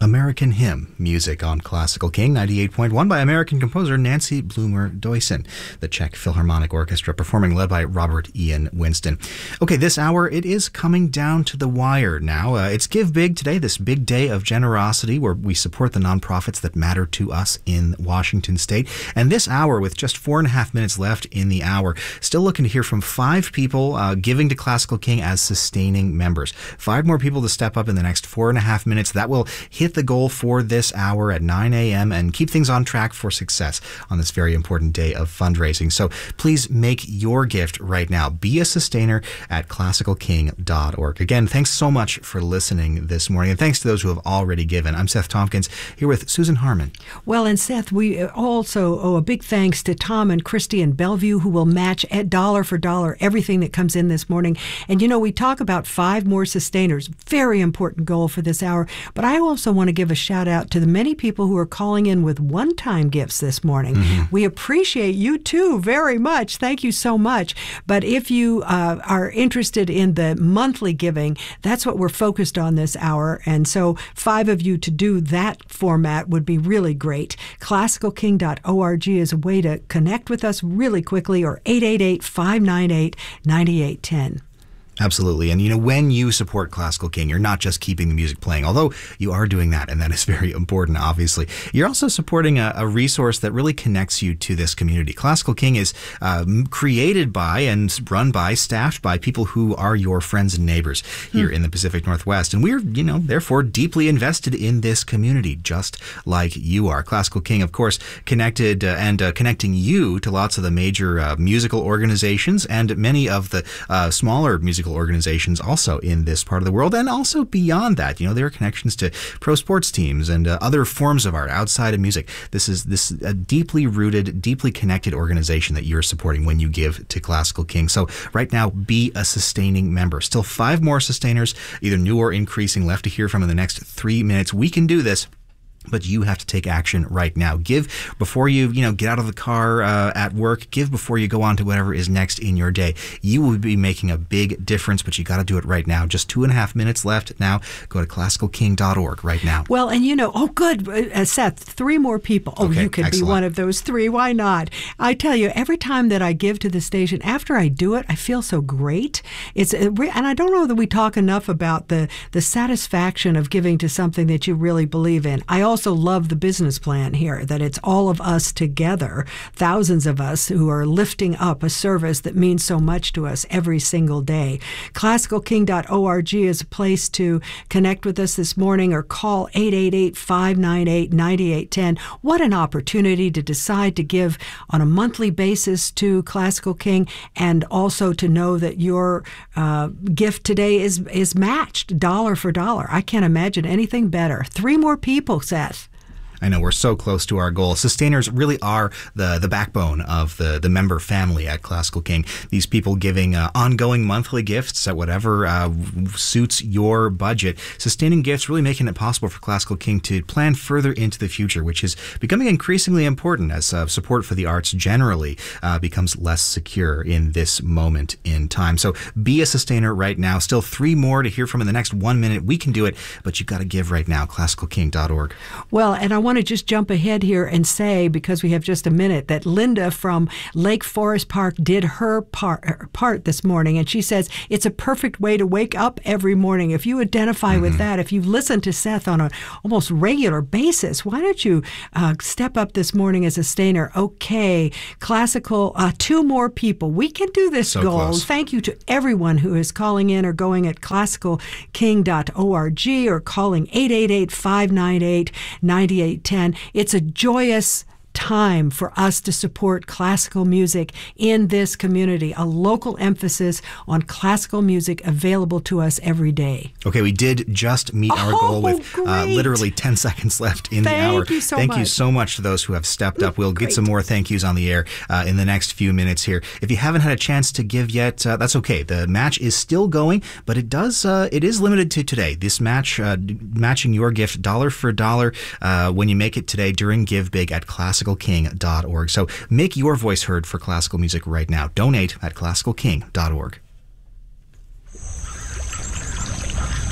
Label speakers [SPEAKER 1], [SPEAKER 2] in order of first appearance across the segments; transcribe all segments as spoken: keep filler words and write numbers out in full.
[SPEAKER 1] American Hymn music on Classical King ninety-eight point one by American composer Nancy Blumer-Doysen, the Czech Philharmonic Orchestra performing, led by Robert Ian Winston. Okay, this hour, it is coming down to the wire now. Uh, it's Give Big today, this big day of generosity where we support the nonprofits that matter to us in Washington State. And this hour, with just four and a half minutes left in the hour, still looking to hear from five people uh, giving to Classical King as sustaining members. Five more people to step up in the next four and a half minutes. That will hit the goal for this hour at nine a.m. and keep things on track for success on this very important day of fundraising. So please make your gift right now. Be a sustainer at classical king dot org. Again, thanks so much for listening this morning, and thanks to those who have already given. I'm Seth Tompkins here with Susan Harmon.
[SPEAKER 2] Well, and Seth, we also owe a big thanks to Tom and Christy in Bellevue, who will match at dollar for dollar everything that comes in this morning. And you know, we talk about five more sustainers, very important goal for this hour, but I also want to give a shout out to the many people who are calling in with one-time gifts this morning. Mm-hmm. We appreciate you too very much. Thank you so much. But if you uh, are interested in the monthly giving, that's what we're focused on this hour. And so five of you to do that format would be really great. classical king dot org is a way to connect with us really quickly, or eight eight eight, five nine eight, nine eight one zero.
[SPEAKER 1] Absolutely. And, you know, when you support Classical King, you're not just keeping the music playing, although you are doing that, and that is very important, obviously. You're also supporting a, a resource that really connects you to this community. Classical King is um, created by and run by, staffed by people who are your friends and neighbors here hmm. in the Pacific Northwest. And we're, you know, therefore deeply invested in this community, just like you are. Classical King, of course, connected uh, and uh, connecting you to lots of the major uh, musical organizations and many of the uh, smaller musical organizations also in this part of the world, and also beyond that. You know, there are connections to pro sports teams and uh, other forms of art outside of music. This is this a deeply rooted, deeply connected organization that you're supporting when you give to Classical King. So right now, be a sustaining member. Still five more sustainers, either new or increasing, left to hear from in the next three minutes. We can do this, but you have to take action right now. Give before you, you know, get out of the car uh, at work. Give before you go on to whatever is next in your day. You will be making a big difference, but you got to do it right now. Just two and a half minutes left now. Go to classical king dot org right now.
[SPEAKER 2] Well, and you know, oh, good, uh, Seth, three more people. Oh,
[SPEAKER 1] okay,
[SPEAKER 2] you can
[SPEAKER 1] excellent.
[SPEAKER 2] be one of those three. Why not? I tell you, every time that I give to the station, after I do it, I feel so great. It's and I don't know that we talk enough about the the satisfaction of giving to something that you really believe in. I also love the business plan here, that it's all of us together, thousands of us who are lifting up a service that means so much to us every single day. classical king dot org is a place to connect with us this morning, or call eight eight eight, five nine eight, nine eight one zero. What an opportunity to decide to give on a monthly basis to Classical King, and also to know that your uh, gift today is, is matched dollar for dollar. I can't imagine anything better. Three more people, Seth.
[SPEAKER 1] I know we're so close to our goal. Sustainers really are the the backbone of the, the member family at Classical King. These people giving uh, ongoing monthly gifts at whatever uh, suits your budget. Sustaining gifts really making it possible for Classical King to plan further into the future, which is becoming increasingly important as uh, support for the arts generally uh, becomes less secure in this moment in time. So be a sustainer right now. Still three more to hear from in the next one minute. We can do it, but you've got to give right now. classical king dot org.
[SPEAKER 2] Well, and I want to just jump ahead here and say, because we have just a minute, that Linda from Lake Forest Park did her part, her part this morning, and she says it's a perfect way to wake up every morning. If you identify mm-hmm. with that, if you listen to Seth on an almost regular basis, why don't you uh, step up this morning as a sustainer? Okay, classical, uh, two more people. We can do this
[SPEAKER 1] so
[SPEAKER 2] goal.
[SPEAKER 1] Close.
[SPEAKER 2] Thank you to everyone who is calling in or going at classical king dot org or calling eight eight eight, five nine eight, nine eight one zero. It's a joyous time for us to support classical music in this community, a local emphasis on classical music available to us every day.
[SPEAKER 1] Okay, we did just meet our
[SPEAKER 2] oh,
[SPEAKER 1] goal with uh, literally ten seconds left in
[SPEAKER 2] thank
[SPEAKER 1] the hour.
[SPEAKER 2] You so
[SPEAKER 1] thank
[SPEAKER 2] much.
[SPEAKER 1] you so much to those who have stepped up. We'll
[SPEAKER 2] Great.
[SPEAKER 1] get some more thank yous on the air uh, in the next few minutes here. If you haven't had a chance to give yet, uh, that's okay. The match is still going, but it does uh, it is limited to today. This match, uh, matching your gift dollar for dollar uh, when you make it today during Give Big at classical king dot org. So make your voice heard for classical music right now. Donate at classical king dot org.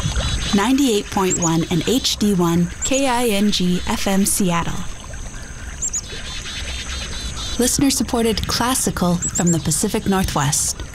[SPEAKER 3] ninety-eight point one and H D one K I N G F M Seattle. Listener-supported classical from the Pacific Northwest.